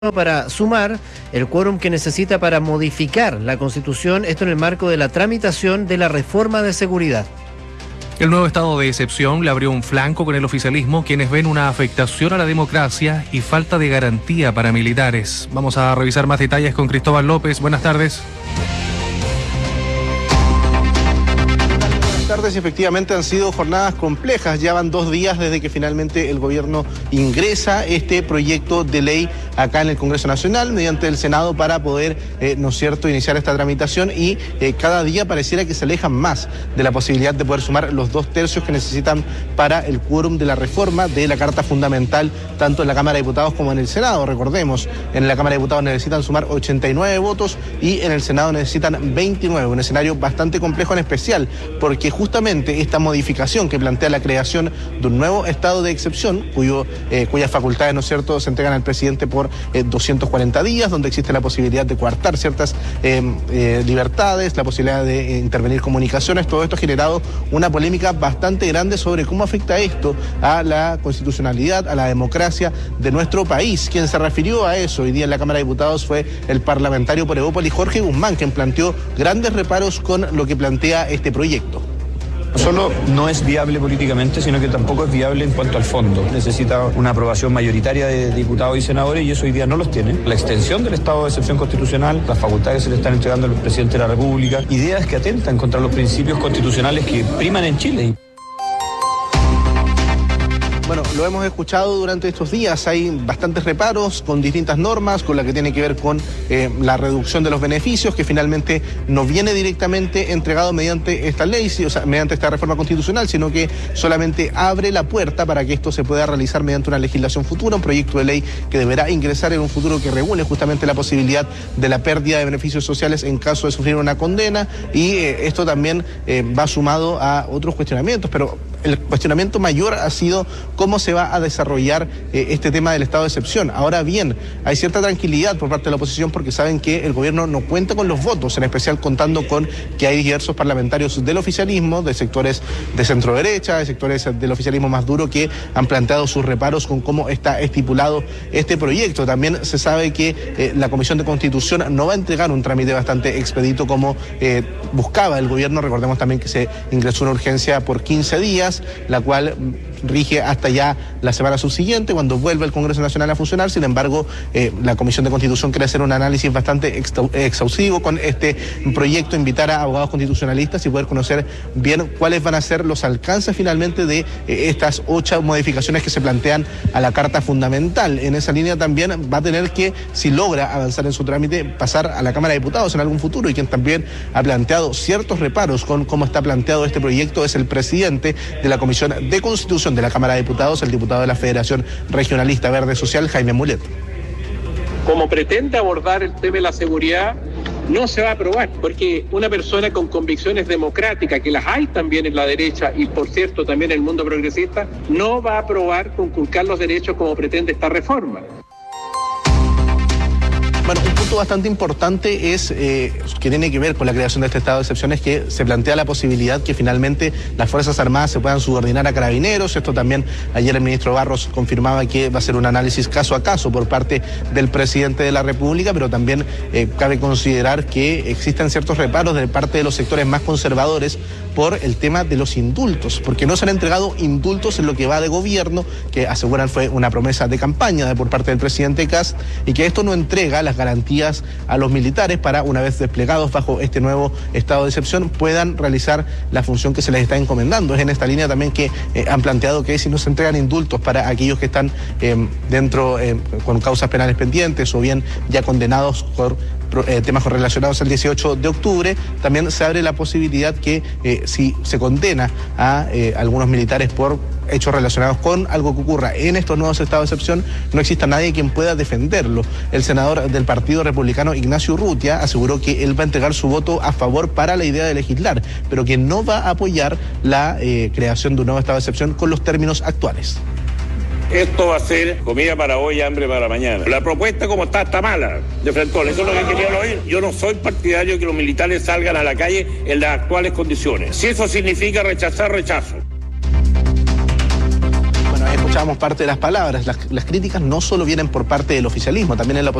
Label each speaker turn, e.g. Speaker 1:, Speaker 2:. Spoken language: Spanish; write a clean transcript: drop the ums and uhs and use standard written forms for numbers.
Speaker 1: para sumar el quórum que necesita para modificar la Constitución, esto en el marco de la tramitación de la reforma de seguridad.
Speaker 2: El nuevo estado de excepción le abrió un flanco con el oficialismo, quienes ven una afectación a la democracia y falta de garantía para militares. Vamos a revisar más detalles con Cristóbal López. Buenas tardes.
Speaker 3: Tardes, efectivamente han sido jornadas complejas. Ya van 2 días desde que finalmente el gobierno ingresa este proyecto de ley acá en el Congreso Nacional mediante el Senado para poder, ¿no es cierto?, iniciar esta tramitación y cada día pareciera que se alejan más de la posibilidad de poder sumar los 2/3 que necesitan para el quórum de la reforma de la Carta Fundamental, tanto en la Cámara de Diputados como en el Senado. Recordemos, en la Cámara de Diputados necesitan sumar 89 votos y en el Senado necesitan 29, un escenario bastante complejo, en especial porque justamente esta modificación que plantea la creación de un nuevo estado de excepción, cuyas facultades, ¿no es cierto?, se entregan al presidente por 240 días, donde existe la posibilidad de coartar ciertas libertades, la posibilidad de intervenir comunicaciones. Todo esto ha generado una polémica bastante grande sobre cómo afecta esto a la constitucionalidad, a la democracia de nuestro país. Quien se refirió a eso hoy día en la Cámara de Diputados fue el parlamentario por Evópolis, Jorge Guzmán, quien planteó grandes reparos con lo que plantea este proyecto.
Speaker 4: No solo no es viable políticamente, sino que tampoco es viable en cuanto al fondo. Necesita una aprobación mayoritaria de diputados y senadores y eso hoy día no los tiene. La extensión del estado de excepción constitucional, las facultades que se le están entregando al presidente de la República, ideas que atentan contra los principios constitucionales que priman en Chile.
Speaker 3: Bueno, lo hemos escuchado durante estos días, hay bastantes reparos con distintas normas, con la que tiene que ver con la reducción de los beneficios, que finalmente no viene directamente entregado mediante esta ley, o sea, mediante esta reforma constitucional, sino que solamente abre la puerta para que esto se pueda realizar mediante una legislación futura, un proyecto de ley que deberá ingresar en un futuro que regule justamente la posibilidad de la pérdida de beneficios sociales en caso de sufrir una condena, y esto también va sumado a otros cuestionamientos, pero el cuestionamiento mayor ha sido cómo se va a desarrollar este tema del estado de excepción. Ahora bien, hay cierta tranquilidad por parte de la oposición porque saben que el gobierno no cuenta con los votos, en especial contando con que hay diversos parlamentarios del oficialismo, de sectores de centro derecha, de sectores del oficialismo más duro, que han planteado sus reparos con cómo está estipulado este proyecto. También se sabe que la Comisión de Constitución no va a entregar un trámite bastante expedito como buscaba el gobierno. Recordemos también que se ingresó una urgencia por 15 días, la cual rige hasta ya la semana subsiguiente, cuando vuelve el Congreso Nacional a funcionar. Sin embargo, la Comisión de Constitución quiere hacer un análisis bastante exhaustivo con este proyecto, invitar a abogados constitucionalistas y poder conocer bien cuáles van a ser los alcances finalmente de estas 8 modificaciones que se plantean a la Carta Fundamental. En esa línea también va a tener que, si logra avanzar en su trámite, pasar a la Cámara de Diputados en algún futuro, y quien también ha planteado ciertos reparos con cómo está planteado este proyecto es el presidente de la Comisión de Constitución de la Cámara de Diputados, el diputado de la Federación Regionalista Verde Social, Jaime Mulet.
Speaker 5: Como pretende abordar el tema de la seguridad, no se va a aprobar, porque una persona con convicciones democráticas, que las hay también en la derecha y por cierto también en el mundo progresista, no va a aprobar conculcar los derechos como pretende esta reforma.
Speaker 3: Bueno, un punto bastante importante es que tiene que ver con la creación de este estado de excepción, es que se plantea la posibilidad que finalmente las Fuerzas Armadas se puedan subordinar a carabineros. Esto también ayer el ministro Barros confirmaba que va a ser un análisis caso a caso por parte del presidente de la República, pero también cabe considerar que existen ciertos reparos de parte de los sectores más conservadores por el tema de los indultos, porque no se han entregado indultos en lo que va de gobierno, que aseguran fue una promesa de campaña por parte del presidente Kast, y que esto no entrega las garantías a los militares para, una vez desplegados bajo este nuevo estado de excepción, puedan realizar la función que se les está encomendando. Es en esta línea también que han planteado que si no se entregan indultos para aquellos que están dentro con causas penales pendientes o bien ya condenados por temas relacionados al 18 de octubre, también se abre la posibilidad que si se condena a algunos militares por hechos relacionados con algo que ocurra en estos nuevos estados de excepción, no exista nadie quien pueda defenderlo. El senador del Partido Republicano, Ignacio Urrutia, aseguró que él va a entregar su voto a favor para la idea de legislar, pero que no va a apoyar la creación de un nuevo estado de excepción con los términos actuales.
Speaker 6: Esto va a ser comida para hoy y hambre para mañana. La propuesta como está mala, de Frentón. Eso es lo que quería oír. Yo no soy partidario de que los militares salgan a la calle en las actuales condiciones. Si eso significa rechazar, rechazo.
Speaker 3: Bueno, escuchábamos parte de las palabras. Las críticas no solo vienen por parte del oficialismo, también en la